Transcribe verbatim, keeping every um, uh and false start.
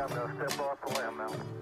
I'm going to step off the limb now.